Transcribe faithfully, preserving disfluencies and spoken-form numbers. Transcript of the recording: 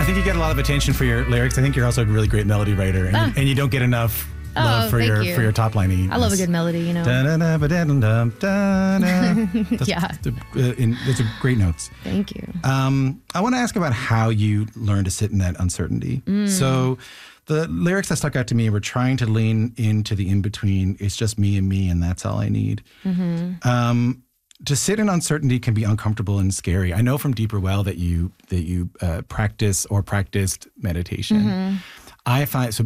think you get a lot of attention for your lyrics. I think you're also a really great melody writer, and, Ah. you, and you don't get enough love Oh, for thank your you. for your top line. I love a good melody, you know. Yeah. Those are great notes. Thank you. Um, I want to ask about how you learn to sit in that uncertainty. Mm. So the lyrics that stuck out to me were trying to lean into the in-between. It's just me and me, and that's all I need. Mm-hmm. Um, to sit in uncertainty can be uncomfortable and scary. I know from Deeper Well that you that you uh, practice or practiced meditation. Mm-hmm. I find so